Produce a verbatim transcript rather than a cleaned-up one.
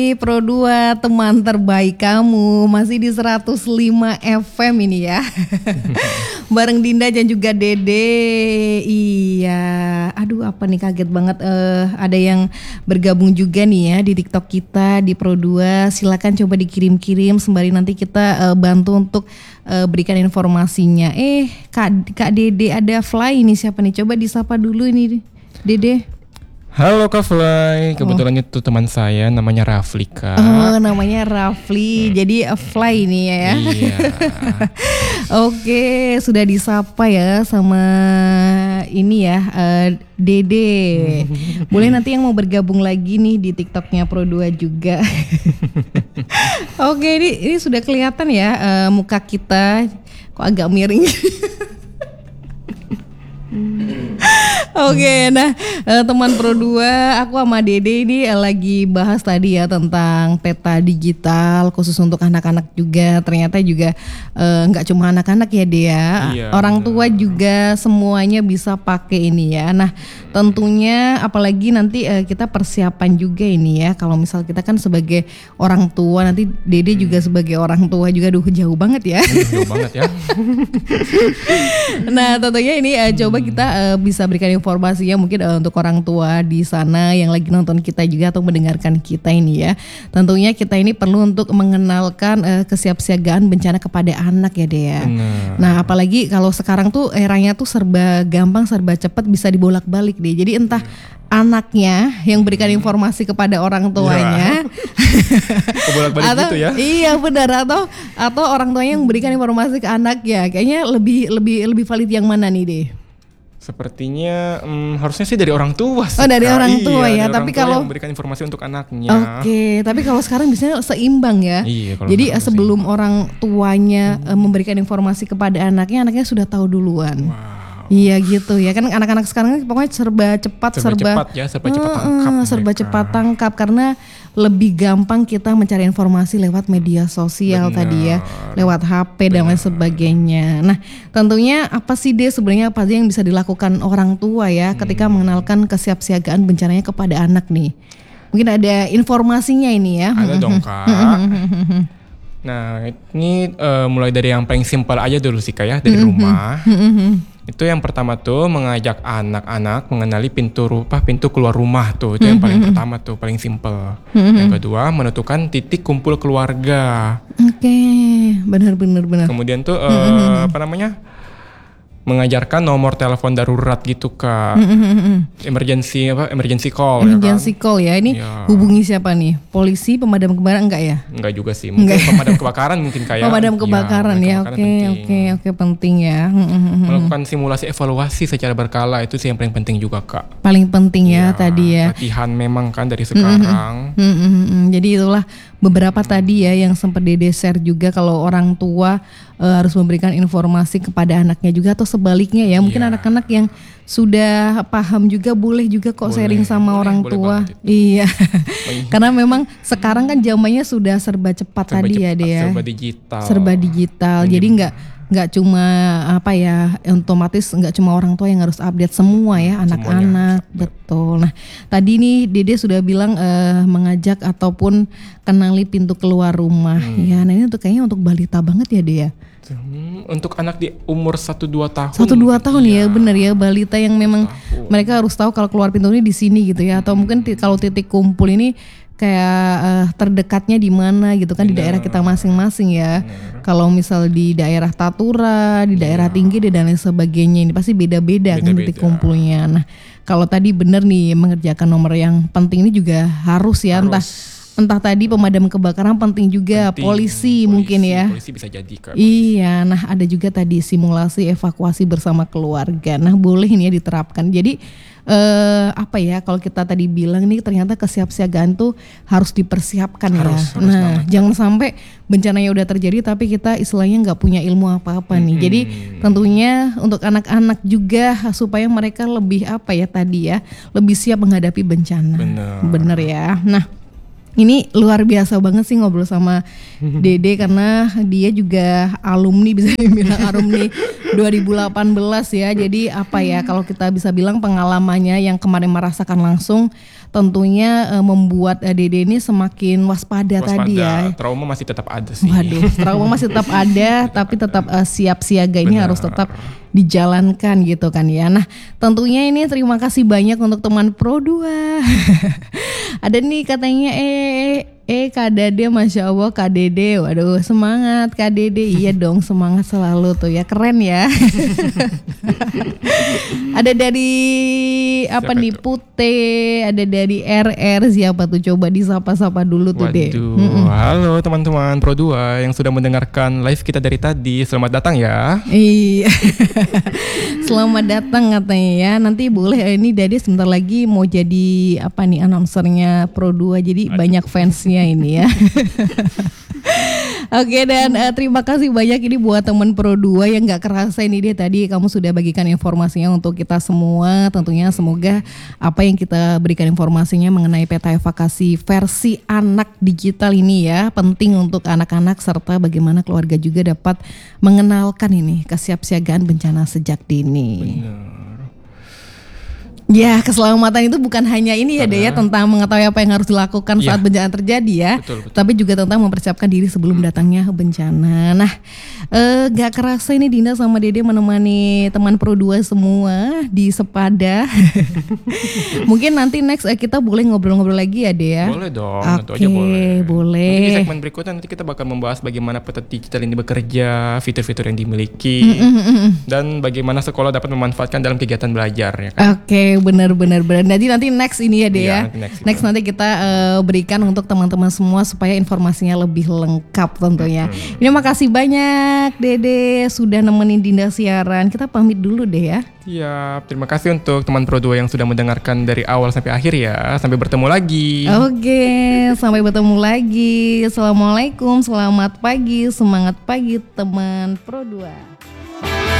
Pro dua teman terbaik kamu masih di seratus lima F M ini ya. Bareng Dinda dan juga Dede. Iya, aduh apa nih kaget banget uh, ada yang bergabung juga nih ya di TikTok kita di Pro dua. Silakan coba dikirim-kirim sembari nanti kita uh, bantu untuk uh, berikan informasinya. Eh Kak Kak Dede ada Fly ini siapa nih? Coba disapa dulu ini Dede. Halo Kak Fly, kebetulan oh. itu teman saya namanya Rafli Kak. Oh namanya Rafli, hmm. jadi Fly ini ya. Iya. Oke, sudah disapa ya sama ini ya uh, Dede. Boleh nanti yang mau bergabung lagi nih di TikToknya Pro dua juga. Oke, ini ini sudah kelihatan ya uh, muka kita kok agak miring. Oke, okay, nah teman Pro dua, aku sama Dede ini lagi bahas tadi ya tentang peta digital khusus untuk anak-anak juga. Ternyata juga nggak uh, cuma anak-anak ya Dea, iya, orang tua juga semuanya bisa pakai ini ya. Nah tentunya apalagi nanti uh, kita persiapan juga ini ya. Kalau misal kita kan sebagai orang tua, nanti Dede hmm. juga sebagai orang tua juga, duh jauh banget ya. Jauh banget ya. Nah tentunya ini uh, coba kita uh, bisa berikan informasinya mungkin uh, untuk orang tua di sana yang lagi nonton kita juga atau mendengarkan kita ini ya. Tentunya kita ini perlu untuk mengenalkan uh, kesiapsiagaan bencana kepada anak ya Dea. Nah. nah apalagi kalau sekarang tuh eranya tuh serba gampang, serba cepat, bisa dibolak-balik deh. Jadi entah hmm. anaknya yang berikan informasi kepada orang tuanya, kebolak-balik gitu ya? Iya benar, atau atau orang tuanya yang berikan informasi ke anaknya. Kayaknya lebih lebih lebih valid yang mana nih deh? Sepertinya hmm, harusnya sih dari orang tua sih. Oh dari Kak. orang tua iya, ya, dari tapi orang tua kalau yang memberikan informasi untuk anaknya. Oke, okay. tapi kalau sekarang biasanya seimbang ya. Iya, jadi sebelum seimbang. orang tuanya hmm. memberikan informasi kepada anaknya, anaknya sudah tahu duluan. Wow. Iya gitu ya, kan anak-anak sekarang pokoknya serba cepat, serba, serba cepat ya, serba cepat tangkap. Uh, serba cepat tangkap karena lebih gampang kita mencari informasi lewat media sosial. Bener. Tadi ya, lewat H P Bener. dan lain sebagainya. Nah, tentunya apa sih deh sebenarnya apa sih yang bisa dilakukan orang tua ya ketika hmm. mengenalkan kesiapsiagaan bencananya kepada anak nih? Mungkin ada informasinya ini ya. Ada dong Kak. Nah, ini uh, mulai dari yang paling simpel aja dulu sih Kak ya, dari rumah. Itu yang pertama tuh mengajak anak-anak mengenali pintu rumah, pintu keluar rumah tuh. Itu yang paling pertama tuh, paling simpel. Yang kedua, menentukan titik kumpul keluarga. Oke, okay. benar benar benar. Kemudian tuh uh, apa namanya? mengajarkan nomor telepon darurat gitu Kak. Mm-hmm. Emergency apa? Emergency call. Emergency ya kan? call ya. Ini ya. Hubungi siapa nih? Polisi, pemadam kebakaran enggak ya? Enggak juga sih. Mungkin enggak. Pemadam kebakaran mungkin kayak. Pemadam kebakaran ya. Oke, oke, oke penting ya. Melakukan simulasi evaluasi secara berkala itu sih yang paling penting juga Kak. Paling penting ya, ya tadi ya. Latihan memang kan dari sekarang. Mm-hmm. Mm-hmm. Jadi itulah beberapa hmm. tadi ya yang sempat Dede share juga kalau orang tua uh, harus memberikan informasi kepada anaknya juga atau sebaliknya ya. Mungkin yeah. anak-anak yang sudah paham juga boleh juga kok boleh, sharing sama boleh, orang boleh tua. Iya. Karena memang sekarang kan zamannya sudah serba cepat serba tadi cepat, ya dia. Serba digital. Serba digital. Hmm. Jadi enggak nggak cuma apa ya, otomatis nggak cuma orang tua yang harus update semua ya, anak-anak. Betul. Nah tadi nih Dede sudah bilang uh, mengajak ataupun kenali pintu keluar rumah. Hmm. Ya, nah ini untuk kayaknya untuk balita banget ya Dea. Hmm, untuk anak di umur satu dua tahun. satu dua tahun iya. ya, benar ya, balita yang memang tahun. Mereka harus tahu kalau keluar pintu ini di sini gitu ya, atau mungkin t- kalau titik kumpul ini kayak uh, terdekatnya di mana gitu kan. Bener. Di daerah kita masing-masing ya. Bener. Kalau misal di daerah Tatura, di daerah ya. Tinggi dan lain sebagainya, ini pasti beda-beda, beda-beda kan titik kumpulnya. Nah kalau tadi bener nih mengerjakan nomor yang penting ini juga harus ya, harus. entah entah tadi pemadam kebakaran penting juga, penting. polisi, polisi mungkin ya. Polisi bisa jadi kan. Iya, nah ada juga tadi simulasi evakuasi bersama keluarga. Nah boleh ini ya diterapkan. Jadi Uh, apa ya kalau kita tadi bilang nih ternyata kesiapsiagaan tuh harus dipersiapkan harus, ya. Harus nah banget. Jangan sampai bencananya udah terjadi tapi kita istilahnya nggak punya ilmu apa-apa nih. Hmm. Jadi tentunya untuk anak-anak juga supaya mereka lebih apa ya tadi ya lebih siap menghadapi bencana. Bener, Bener ya. Nah ini luar biasa banget sih ngobrol sama Dede karena dia juga alumni, bisa dibilang alumni dua ribu delapan belas ya. Jadi apa ya kalau kita bisa bilang pengalamannya yang kemarin merasakan langsung tentunya uh, membuat uh, Dede ini semakin waspada, Waspada, tadi ya. trauma masih tetap ada sih. Waduh, trauma masih tetap ada, tapi tetap uh, siap siaga ini Benar. harus tetap dijalankan gitu kan ya. Nah, tentunya ini terima kasih banyak untuk teman Pro dua. Ada nih katanya eh eh Kak Dede, Masya Allah Kak Dede, waduh semangat Kak Dede. Iya dong, semangat selalu tuh ya, keren ya. Ada dari apa Siapa nih itu? Pute, ada dari R R, siapa tuh, coba disapa-sapa dulu tuh deh. Waduh, halo teman-teman Pro dua yang sudah mendengarkan live kita dari tadi. Selamat datang ya. Iya. Selamat datang katanya ya. Nanti boleh eh, ini Dede sebentar lagi mau jadi apa nih announcernya Pro dua. Jadi Aduh. banyak fansnya ini ya. Oke, dan uh, terima kasih banyak ini buat teman Pro dua yang gak kerasa ini dia tadi kamu sudah bagikan informasinya untuk kita semua. Tentunya semoga apa yang kita berikan informasinya mengenai peta evakuasi versi anak digital ini ya penting untuk anak-anak serta bagaimana keluarga juga dapat mengenalkan ini kesiapsiagaan bencana sejak dini. Benar. Ya, keselamatan itu bukan hanya ini ya, Dea, ya, tentang mengetahui apa yang harus dilakukan Ya. saat bencana terjadi ya, Betul, betul. tapi juga tentang mempersiapkan diri sebelum datangnya bencana. Nah, eh, gak kerasa ini Dinda sama Dede menemani teman Pro dua semua di Sepada. Mungkin nanti next eh, kita boleh ngobrol-ngobrol lagi ya, Dea. Boleh dong, Oke, tentu aja boleh. boleh. Nanti di segmen berikutnya nanti kita bakal membahas bagaimana peta digital ini bekerja, fitur-fitur yang dimiliki, dan bagaimana sekolah dapat memanfaatkan dalam kegiatan belajar ya kan. Oke, benar-benar benar. Nanti nanti next ini ya Dea. Iya, Ya. nanti next Next itu. nanti kita eh, berikan untuk teman-teman semua supaya informasinya lebih lengkap tentunya. Hmm. Terima kasih banyak Dede sudah nemenin Dinda siaran. Kita pamit dulu deh ya. Siap, terima kasih untuk teman Pro dua yang sudah mendengarkan dari awal sampai akhir ya. Sampai bertemu lagi. Oke, sampai bertemu lagi. Assalamualaikum, selamat pagi, semangat pagi teman Pro dua.